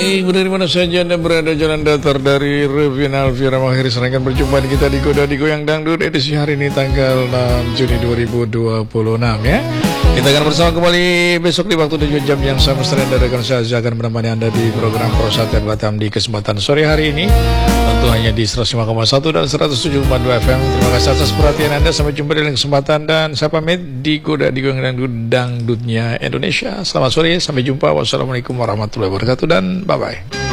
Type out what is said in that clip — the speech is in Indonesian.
Baik, dari mana saja Anda berada, jalan datar dari Revin Alvira mengakhiri serangkaian perjumpaan kita di Goda di Goyang Dangdut edisi hari ini tanggal 6 Juni 2026 ya. Kita akan bersama kembali besok di waktu 7 jam yang sama setelah dari saya akan menemani Anda di program Prosatan Batam di kesempatan sore hari ini. Tentu hanya di 105,1 dan 107,2 FM. Terima kasih atas perhatian Anda. Sampai jumpa di lain kesempatan dan saya pamit di Goda di Goyang Dangdut Dangdutnya Indonesia. Selamat sore, sampai jumpa. Wassalamualaikum warahmatullahi wabarakatuh dan bye-bye.